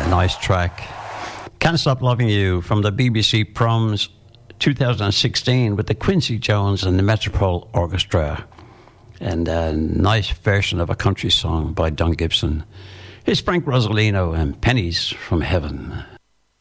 Nice track. Can't Stop Loving You from the BBC Proms 2016 with the Quincy Jones and the Metropole Orchestra. And a nice version of a country song by Don Gibson. Here's Frank Rosolino and Pennies from Heaven.